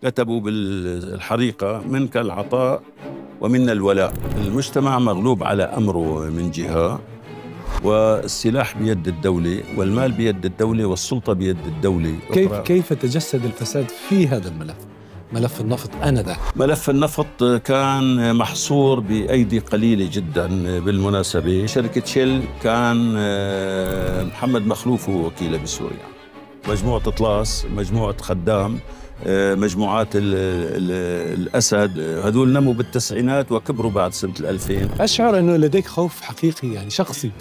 كتبوا بالحريقة: منك العطاء ومنا الولاء. المجتمع مغلوب على أمره من جهة، والسلاح بيد الدولة، والمال بيد الدولة، والسلطة بيد الدولة. كيف تجسد الفساد في هذا الملف؟ ملف النفط آنذاك. ملف النفط كان محصور بأيدي قليلة جدا. بالمناسبة شركة شيل كان محمد مخلوف هو وكيله بسوريا، مجموعة طلاس، مجموعة خدام، مجموعات الأسد، هذول نموا بالتسعينات وكبروا بعد سنة 2000. أشعر أنه لديك خوف حقيقي يعني شخصي